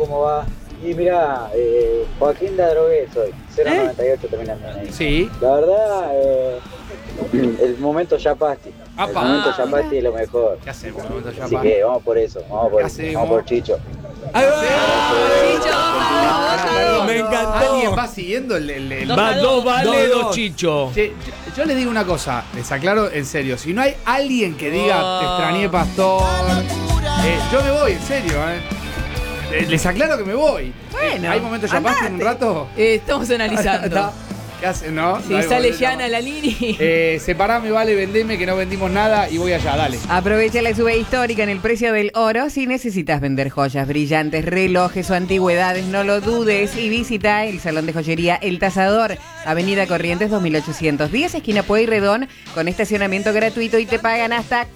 ¿cómo va? Y mirá, Joaquín de Drogué soy, 098 terminando ahí. Sí. La verdad, el momento Yapasti. El momento Yapasti es lo mejor. ¿Qué hacemos? El momento Así que vamos por eso, vamos por Chicho. ¡Ahí va! Chicho, me encantó. ¿Alguien va siguiendo el Va 2 vale, 2 Chicho. Che, yo les digo una cosa, les aclaro en serio. Si no hay alguien que diga, te extrañé, Pastor, yo me voy, en serio, les aclaro que me voy. Bueno, ¿Hay momentos Yapasti en un rato? Estamos analizando. ¿Qué hacen? No. Si sale Yana la línea. Separame, vale, vendeme, que no vendimos nada y voy allá, dale. Aprovecha la sube histórica en el precio del oro. Si necesitas vender joyas, brillantes, relojes o antigüedades, no lo dudes y visita el Salón de Joyería El Tasador, Avenida Corrientes 2810, esquina Pueyrredón, con estacionamiento gratuito y te pagan hasta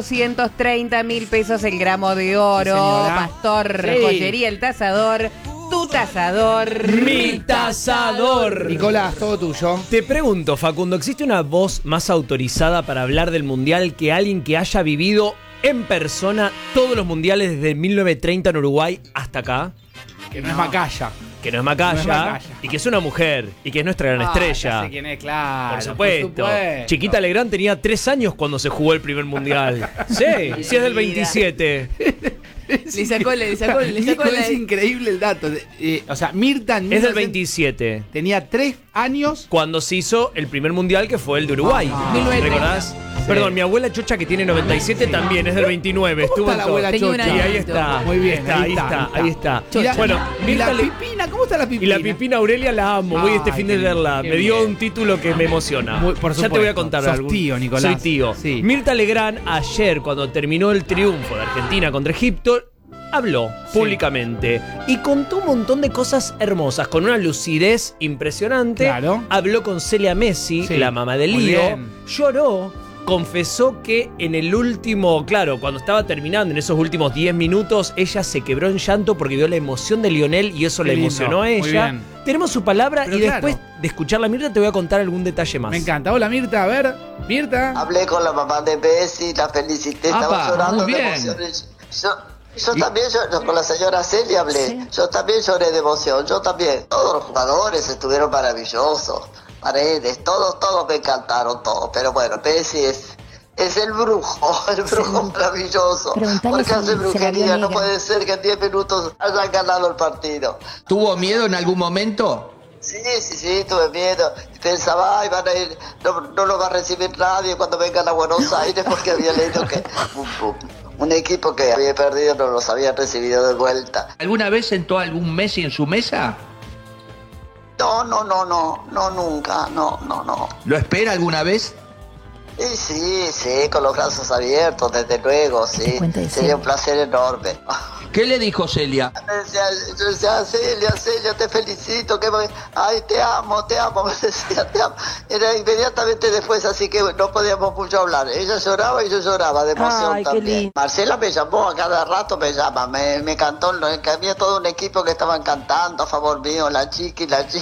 430.000 pesos el gramo de oro. Señora. Pastor, Sí. Joyería El Tasador, tu tasador. Mi tasador. Nicolás, todo tuyo. Te pregunto, Facundo, ¿existe una voz más autorizada para hablar del mundial que alguien que haya vivido en persona todos los mundiales desde 1930 en Uruguay hasta acá? Que no es Macaya. Que no es Macaya, No es Macaya. y que es una mujer y que es nuestra gran estrella. Ya sé quién es, claro. Por supuesto. Chiquita Legrand tenía 3 años cuando se jugó el primer mundial. Sí, sí es del 27. Le sacó Nico, es increíble el dato. O sea, Mirta en Es del 1900 27. tenía 3 años. Cuando se hizo el primer mundial, que fue el de Uruguay. ¿Recordás? Perdón, mi abuela Chocha, que tiene 97, también es del 29. ¿Cómo Estuvo está la en todo. abuela Tenía un Chocha? Y ahí añito. está. Muy bien, ahí está. Y Bueno, y la Mirta Pipina, ¿cómo está la y Pipina? la Pipina Aurelia la amo. Voy este Ay, fin de qué verla. bien, Me qué dio bien. un título que me emociona. Por Ya te voy a supuesto. contar Sos algo. tío, Nicolás. Soy tío. Sí. Mirta Legrand, ayer, cuando terminó el triunfo de Argentina contra Egipto, habló públicamente y contó un montón de cosas hermosas, con una lucidez impresionante. Claro. Habló con Celia Messi, Sí, la mamá de muy Lío, bien. lloró, confesó que en el último, claro, cuando estaba terminando, en esos últimos 10 minutos, ella se quebró en llanto porque vio la emoción de Lionel y eso Qué la lindo, emocionó a muy ella. bien. Tenemos su palabra Pero y claro. después de escuchar la Mirta te voy a contar algún detalle más. Me encanta. Hola, Mirta. A ver, Mirta. Hablé con la mamá de Bessie, la felicité, Apa, estaba llorando muy de bien. emoción. Yo también, con la señora Celia hablé, yo también lloré de emoción, yo también. Todos los jugadores estuvieron maravillosos, Paredes, todos me encantaron, todos. Pero bueno, Bessie es el brujo maravilloso. Porque hace brujería, no puede ser que en 10 minutos hayan ganado el partido. ¿Tuvo miedo en algún momento? Sí, tuve miedo. Pensaba, ay, van a ir, no lo va a recibir nadie cuando vengan a Buenos Aires porque había leído que un equipo que había perdido no los habían recibido de vuelta. ¿Alguna vez sentó algún Messi en su mesa? No, nunca, no. ¿Lo espera alguna vez? Sí, con los brazos abiertos, desde luego, sí. Sería un placer enorme. ¿Qué le dijo Celia? Yo decía, Celia, te felicito, ay, te amo, me decía, te amo. Era inmediatamente después, así que no podíamos mucho hablar. Ella lloraba y yo lloraba de emoción. Ay, qué también. lindo. Marcela me llamó, a cada rato me llama, me cantó, que había todo un equipo que estaban cantando a favor mío, la chiqui,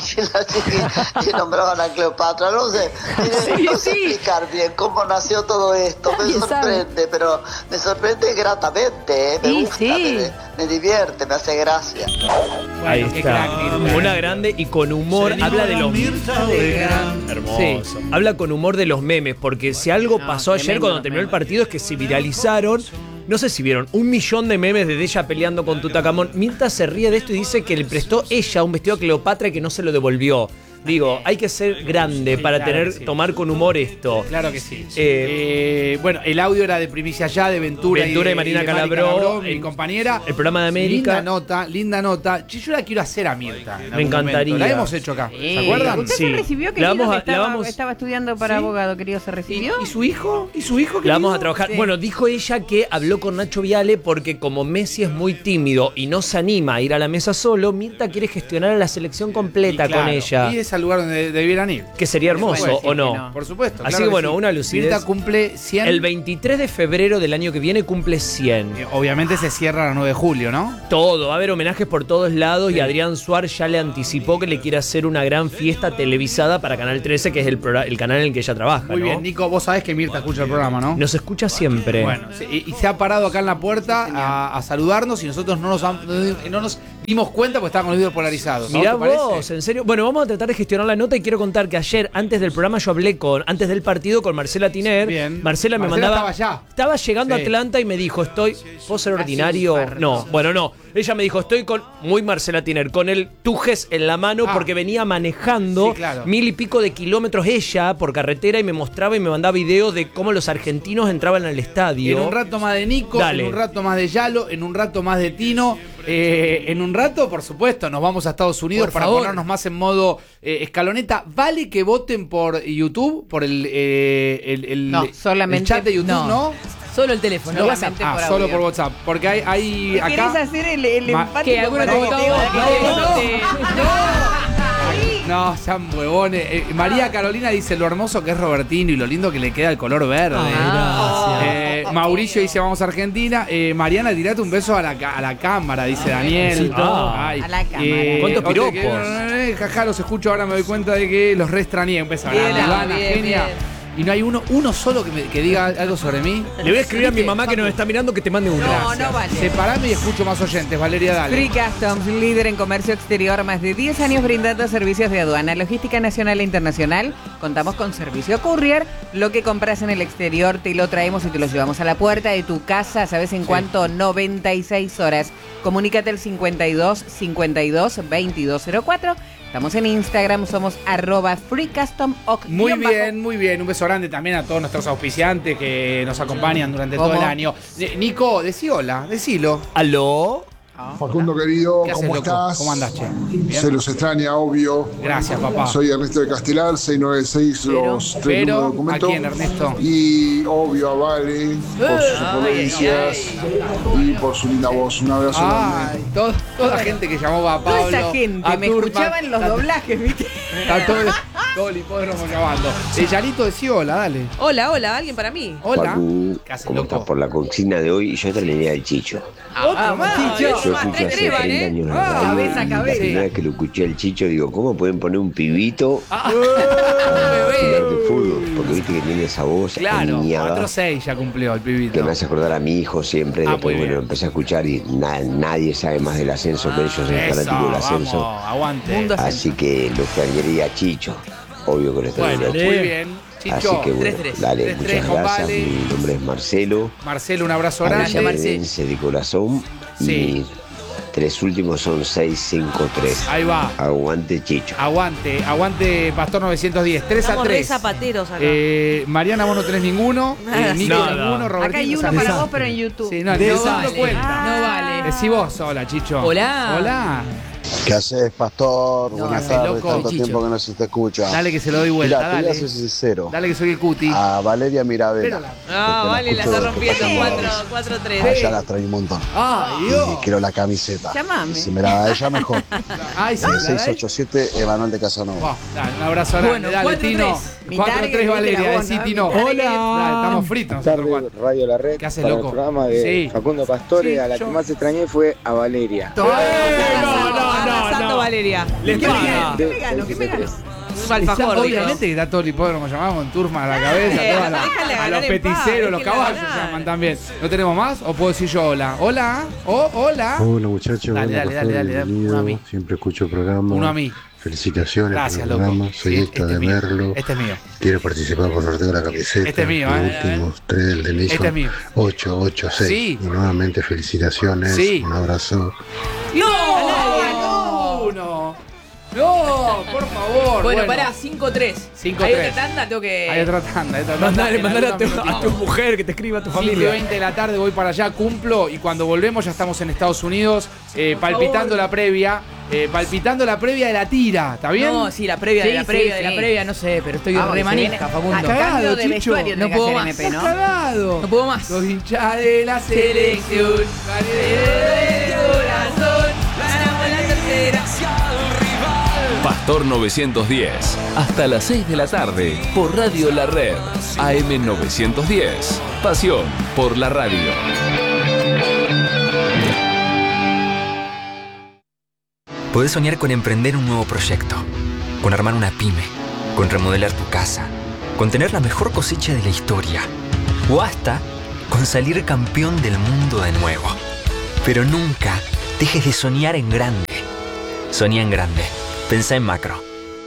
y nombraban a Cleopatra, no sé, no sé explicar bien cómo nació todo esto, me sorprende, pero me sorprende gratamente, me gusta, me divierte, me hace gracia. Ahí qué está. crack, Mirta. Una grande y con humor. Habla de los hermoso. Sí. Habla con humor de los memes, porque si algo pasó ayer tremendo cuando los terminó el memes. partido es que se viralizaron. No sé si vieron 1 millón de memes de ella peleando con Tutankamón. Mirta se ríe de esto y dice que le prestó ella un vestido a Cleopatra y que no se lo devolvió. Digo, hay que ser grande para claro que sí. tomar con humor esto. Claro que sí. Bueno, el audio era de Primicia Ya, de Ventura, y Marina Calabró, mi compañera. El programa de América. Linda nota. Yo la quiero hacer a Mirta. en Me algún encantaría. momento. La hemos hecho acá. ¿Se acuerdan? ¿Usted Sí. se recibió, La querido? vamos Que a- la vamos- estaba estudiando para ¿Sí? abogado, querido. ¿Se recibió? ¿Y su hijo? La vamos a trabajar. Sí. Bueno, dijo ella que habló con Nacho Viale porque como Messi es muy tímido y no se anima a ir a la mesa solo, Mirta quiere gestionar a la selección completa Y claro, con ella. y es al lugar donde debieran ir. Que sería hermoso, Bueno, sí, ¿o no? que no. Por supuesto. Así claro que bueno, sí. una lucidez. Mirta cumple 100. El 23 de febrero del año que viene cumple 100. Obviamente se cierra el 9 de julio, ¿no? Todo, va a haber homenajes por todos lados y Adrián Suárez ya le anticipó que le quiere hacer una gran fiesta televisada para Canal 13, que es el canal en el que ella trabaja, Muy ¿no? bien, Nico, vos sabés que Mirta escucha el programa, ¿no? Nos escucha siempre. Bueno, y se ha parado acá en la puerta a saludarnos y nosotros no nos dimos cuenta porque estaban con los videos polarizados. ¿no? Mirá ¿Te parece? vos, en serio. Bueno, vamos a tratar de gestionar la nota y quiero contar que ayer, antes del programa, yo hablé antes del partido con Marcela Tiner. Bien. Marcela me Marcela mandaba. estaba allá. Estaba llegando a Sí. Atlanta y me dijo, ¿puedo ser ordinario? No, bueno, no. Ella me dijo, estoy muy Marcela Tiner, con el Tujes en la mano porque venía manejando Sí, claro. 1000 y pico de kilómetros ella por carretera y me mostraba y me mandaba videos de cómo los argentinos entraban al estadio. En un rato más de Nico, Dale. en un rato más de Yalo, en un rato más de Tino. En un rato, por supuesto, nos vamos a Estados Unidos Por para favor. ponernos más en modo escaloneta. ¿Vale que voten por YouTube? ¿Por el No, solamente el chat de YouTube? no. ¿No? Solo el teléfono, No, WhatsApp. por Solo audio. por WhatsApp. Porque hay acá... ¿Querés hacer el Ma- empate? Que alguno te comparativo? No, sean huevones. María Carolina dice lo hermoso que es Robertino y lo lindo que le queda el color verde. Mauricio dice vamos a Argentina. Mariana, tirate un beso a la cámara, dice Daniel. Ay. A la cámara. ¿Cuántos otro piropos? Jaja, los escucho ahora, me doy cuenta de que los re extrañé. Un beso grande, Bien, Ivana, bien, genia. bien. Y no hay uno solo que diga algo sobre mí. Le voy a escribir a mi mamá que nos está mirando que te mande una. No vale. Separame y escucho más oyentes, Valeria, dale. Free Customs, líder en comercio exterior, más de 10 años brindando servicios de aduana, logística nacional e internacional. Contamos con servicio courier. Lo que compras en el exterior te lo traemos y te lo llevamos a la puerta de tu casa. ¿Sabes en cuánto? 96 horas. Comunícate al 52 52 2204. Estamos en Instagram, somos @freecustom.oc. Muy bien, muy bien. Un beso grande también a todos nuestros auspiciantes que nos acompañan durante todo el año. Nico, decí hola, decilo. ¿Aló? Facundo querido, ¿Qué haces, ¿cómo loco? estás? ¿Cómo andás, che? ¿Bien? Se los extraña, obvio. Gracias, papá. Soy Ernesto de Castelar, 696 los tres Pero, números de ¿a documento. quién, Ernesto? Y obvio a Vale por sus ocurrencias y por su linda voz. Un abrazo Ay, grande. toda gente que llamó a Pablo. Toda esa gente, a me Turman, escuchaba en los doblajes, ¿viste? Está todo el hipódromo llamando. Yarito, decí hola, dale. Hola, alguien para mí. Hola. Facu, ¿Qué haces, ¿cómo loco? estás por la consigna de hoy? Y yo terminé al Chicho. Otro más. Yo más, escuché tres, hace tres, 30 ¿vale? años la radio, cabeza a y cabeza. la primera vez que lo escuché al Chicho, digo, ¿cómo pueden poner un pibito a hablar de fútbol? Porque viste que tiene esa voz Claro, aniñada 4-6 ya cumplió el pibito. que me hace acordar a mi hijo siempre. Ah, Después, muy bueno, bien. lo empecé a escuchar y nadie sabe más del ascenso que ellos, son Eso, fanáticos del ascenso. vamos, aguante. Mundo Así que lo extrañaría a Chicho. Obvio que lo extrañaría a Bueno, Chicho. muy bien. Así Chicho, que bueno, 3-3. dale, 3-3 muchas con gracias. Vale. Mi nombre es Marcelo. Marcelo, un abrazo Gracias, grande. Marcelo. Alajuelense de corazón. Sí. Y mis tres últimos son 653. Ahí va. Aguante, Chicho. Aguante Pastor 910. 3-3. zapateros acá. Mariana, vos no tenés ninguno. Nico, Nada. ninguno. Robertino. Acá hay uno Santos. para vos, pero en YouTube. Sí, no No vale. cuenta. No vale. Decí vos, hola, Chicho. Hola. Hola. ¿Qué haces, pastor? ¿qué Buenas haces, tardes, loco? tanto Chicho. tiempo que no se te escucha. Dale que se lo doy vuelta. Mira, te voy a Dale. ser sincero. Dale que soy el cuti. A Valeria Mirabela. Pero la- Ah, porque vale, la escucho está desde rompiendo. que 4-3. Allá la trae un montón. Ay, Y Dios. quiero la camiseta. Llamame. Si me la da ella, mejor. Ay, sí, la da él. 687 Emanuel de Casanova. Buah, dale, un abrazo grande. Bueno, Dale, 4-3. Tino. Mi 4-3 target, Valeria. viste la Decí, onda, Tino. mi target. Hola. Estamos fritos. nosotros cuatro. Radio La Red. ¿Qué haces, para loco? el programa de Sí. Facundo Pastore, Sí, a la yo- que más extrañé fue a Valeria. Arrasando, Valeria. Les ¿Qué paga. me gano? ¿Qué me gano? Un alfajor, dijo. Obviamente que está todo el hipódromo llamado con Turman a la cabeza, toda la- déjale a ganar los en paz, peticeros, los déjale caballos ganar. llaman también. ¿No tenemos más? ¿O puedo decir yo hola? ¿Hola? Hola. Hola muchachos, Dale, hola, dale, pastor, dale, bienvenido. uno a mí. Siempre escucho el programa. Uno a mí. Felicitaciones Gracias, por el loco. programa. Soy Sí, Héctor de es mío. Merlo. Este es mío. Quiero participar por sorteo de la camiseta. Este es mío, Los ¿eh? últimos tres del de Nation. Este es mío. 886. Sí. Y nuevamente felicitaciones. Sí. Un abrazo. ¡No! ¡No! ¡Por favor! Bueno, pará, 5-3. 5-3. Hay otra tanda, tengo que. Hay otra tanda. Mandale En a tu mujer que te escriba a tu familia. 5:20 de la tarde voy para allá, cumplo y cuando volvemos ya estamos en Estados Unidos palpitando la previa de la tira, ¿está bien? No, sí, la previa Sí, de la sí, previa sí. de la previa, no sé, pero estoy Vamos, re que se viene. manija, Facundo. Cambio Cagado, de Chicho. vestuario No tiene que puedo hacer más. MP, ¿no? Cagado. No puedo más. Los hinchas de la selección. Corazón, ganamos la tercera. Pastor Pastor 910. Hasta las 6 de la tarde por Radio La Red. AM 910. Pasión por la radio. Podés soñar con emprender un nuevo proyecto, con armar una pyme, con remodelar tu casa, con tener la mejor cosecha de la historia, o hasta con salir campeón del mundo de nuevo. Pero nunca dejes de soñar en grande. Soñá en grande. Pensá en macro.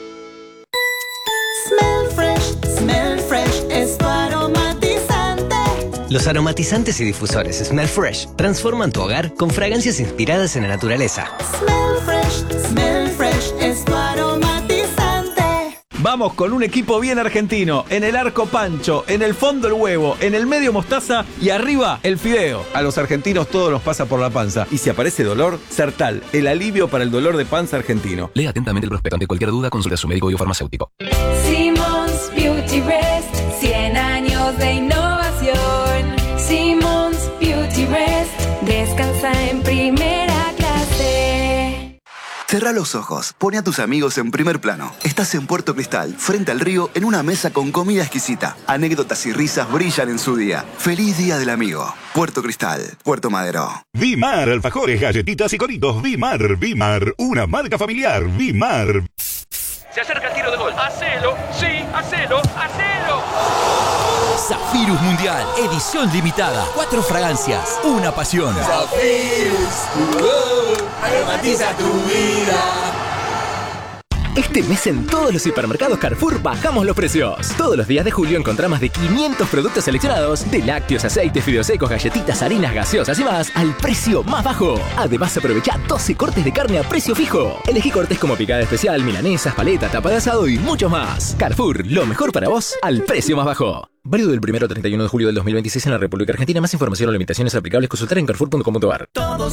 Smell Fresh es tu aromatizante. Los aromatizantes y difusores Smell Fresh transforman tu hogar con fragancias inspiradas en la naturaleza. Smell Fresh es tu aromatizante. Vamos con un equipo bien argentino. En el arco Pancho, en el fondo el huevo, en el medio mostaza y arriba el fideo. A los argentinos todo nos pasa por la panza. Y si aparece dolor, Sertal, el alivio para el dolor de panza argentino. Lea atentamente el prospecto. Ante cualquier duda, consulte a su médico biofarmacéutico. Simmons Beauty Rest, 100 años de innovación. Simmons Beauty Rest, descansa en primera clase. Cerrá los ojos, pone a tus amigos en primer plano. Estás en Puerto Cristal, frente al río, en una mesa con comida exquisita. Anécdotas y risas brillan en su día. ¡Feliz Día del Amigo! Puerto Cristal, Puerto Madero. Vimar, alfajores, galletitas y coritos. Vimar, una marca familiar. Vimar. Se acerca el tiro de gol. ¡Hacelo! ¡Sí! ¡Hacelo! ¡Hacelo! Zafirus Mundial, edición limitada. 4 fragancias, una pasión. Zafirus, aromatiza tu vida. Este mes en todos los hipermercados Carrefour bajamos los precios. Todos los días de julio encontrá más de 500 productos seleccionados de lácteos, aceites, fideos secos, galletitas, harinas, gaseosas y más al precio más bajo. Además aprovecha 12 cortes de carne a precio fijo. Elegí cortes como picada especial, milanesas, paleta, tapa de asado y mucho más. Carrefour, lo mejor para vos al precio más bajo. Válido del 1 al 31 de julio del 2026 en la República Argentina. Más información o limitaciones aplicables consultar en carrefour.com.ar.